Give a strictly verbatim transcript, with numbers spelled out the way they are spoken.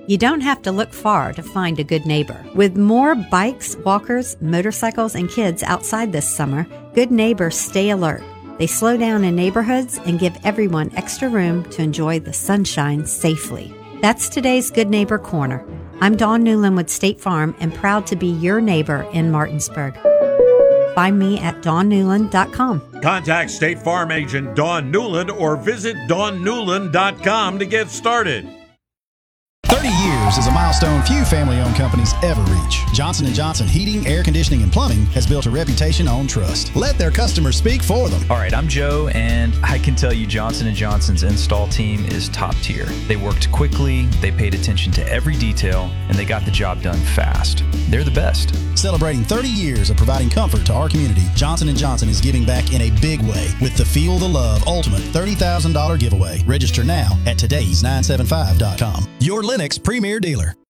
You don't have to look far to find a good neighbor. With more bikes, walkers, motorcycles, and kids outside this summer, good neighbors stay alert. They slow down in neighborhoods and give everyone extra room to enjoy the sunshine safely. That's today's Good Neighbor Corner. I'm Dawn Newland with State Farm and proud to be your neighbor in Martinsburg. Find me at dawn newland dot com. Contact State Farm agent Dawn Newland or visit dawn newland dot com to get started. thirty years is a milestone few family-owned companies ever reach. Johnson and Johnson Heating, Air Conditioning, and Plumbing has built a reputation on trust. Let their customers speak for them. All right, I'm Joe, and I can tell you Johnson and Johnson's install team is top tier. They worked quickly, they paid attention to every detail, and they got the job done fast. They're the best. Celebrating thirty years of providing comfort to our community, Johnson and Johnson is giving back in a big way with the Feel the Love Ultimate thirty thousand dollars giveaway. Register now at todays nine seven five dot com. Your Lennox Premier Dealer.